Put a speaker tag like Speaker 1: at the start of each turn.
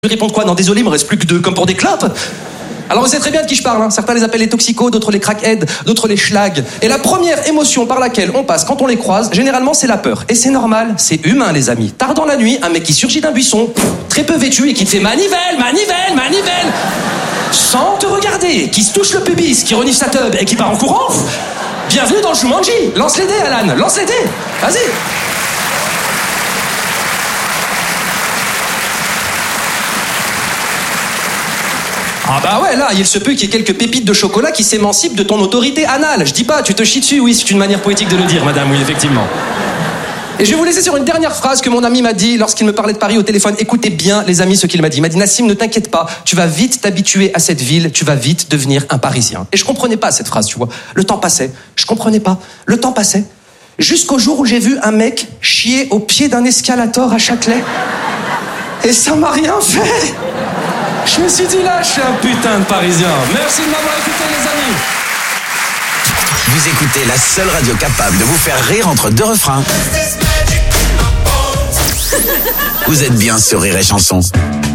Speaker 1: Je vais répondre quoi? Non, désolé, il me reste plus que 2, comme pour des clopes. Alors vous savez très bien de qui je parle, hein. Certains les appellent les toxicos, d'autres les crackheads, d'autres les schlags. Et la première émotion par laquelle on passe quand on les croise, généralement c'est la peur. Et c'est normal, c'est humain les amis. Tard dans la nuit, un mec qui surgit d'un buisson, très peu vêtu et qui te fait manivelle, manivelle, manivelle, sans te regarder, qui se touche le pubis, qui renifle sa teub et qui part en courant. Bienvenue dans le Jumanji. Lance les dés Alan, lance les dés. Vas-y. Ah bah ouais, là, il se peut qu'il y ait quelques pépites de chocolat qui s'émancipent de ton autorité anale. Je dis pas, tu te chies dessus, oui, c'est une manière poétique de le dire, madame, oui, effectivement. Et je vais vous laisser sur une dernière phrase que mon ami m'a dit lorsqu'il me parlait de Paris au téléphone. Écoutez bien, les amis, ce qu'il m'a dit. Il m'a dit, Nassim, ne t'inquiète pas, tu vas vite t'habituer à cette ville, tu vas vite devenir un Parisien. Et je comprenais pas cette phrase, tu vois. Le temps passait, je comprenais pas. Le temps passait. Jusqu'au jour où j'ai vu un mec chier au pied d'un escalator à Châtelet. Et ça m'a rien fait. Je me suis dit là, je suis un putain de Parisien. Merci de m'avoir écouté, les amis.
Speaker 2: Vous écoutez la seule radio capable de vous faire rire entre deux refrains. Vous êtes bien sur Rire et Chanson.